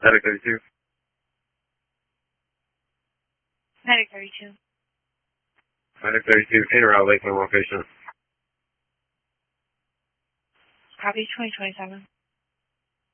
Medic 32. Medic 32. Medic 32, in or out Lakeland location. Copy 2027.